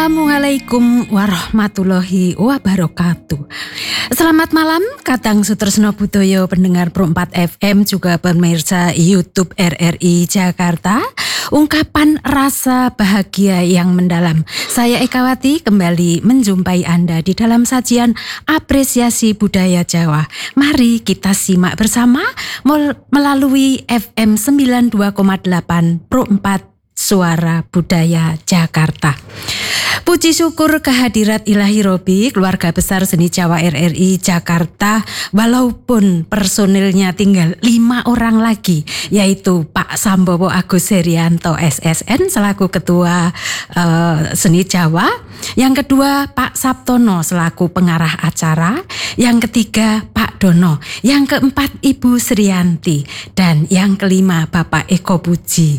Assalamualaikum warahmatullahi wabarakatuh. Selamat malam Kadang Sutresno Budoyo, pendengar Pro 4 FM, juga pemirsa YouTube RRI Jakarta. Ungkapan rasa bahagia yang mendalam. Saya Ekawati kembali menjumpai Anda di dalam sajian apresiasi budaya Jawa. Mari kita simak bersama melalui FM 92,8 Pro 4 Suara Budaya Jakarta. Puji syukur kehadirat Ilahi Robi, keluarga besar seni Jawa RRI Jakarta, walaupun personilnya tinggal 5 orang lagi, yaitu Pak Sambowo Agus Herianto SSN selaku Ketua Seni Jawa, yang kedua Pak Sabtono selaku pengarah acara, yang ketiga Pak Dono, yang keempat Ibu Srianti, dan yang kelima Bapak Eko Puji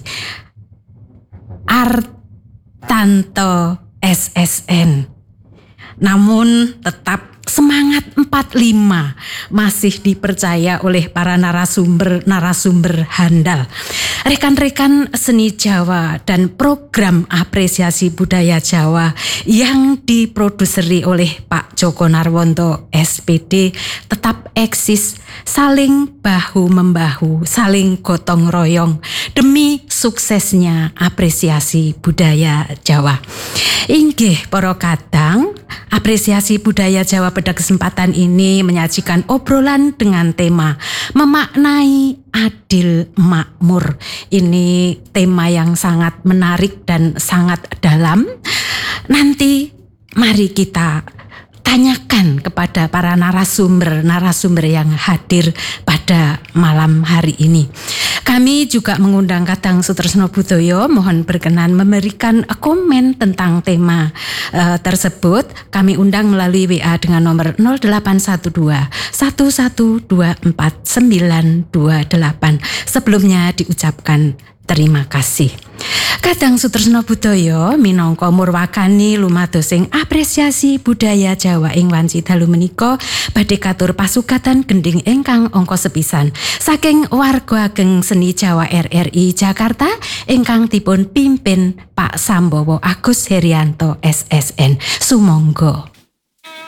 Artanto SSN. Namun tetap semangat 45 masih dipercaya oleh para narasumber handal. Rekan-rekan seni Jawa dan program apresiasi budaya Jawa yang diproduseri oleh Pak Joko Narwonto SPD tetap eksis, saling bahu-membahu, saling gotong royong demi suksesnya apresiasi budaya Jawa. Inggih para kadang, apresiasi budaya Jawa pada kesempatan ini menyajikan obrolan dengan tema memaknai adil makmur. Ini tema yang sangat menarik dan sangat dalam. Nanti mari kita tanyakan kepada para narasumber yang hadir pada malam hari ini. Kami juga mengundang Kadang Sutresno Budoyo, mohon berkenan memberikan komen tentang tema tersebut. Kami undang melalui WA dengan nomor 0812 1124 928. Sebelumnya diucapkan terima kasih. Kadang Sutresno Budoyo minangka murwakani lumadosing apresiasi budaya Jawa ing wanci dalu menika badhe katur pasugatan gending ingkang angka sepisan saking warga ageng seni Jawa RRI Jakarta ingkang dipun pimpin Pak Sambowo Agus Herianto SSN. Sumangga.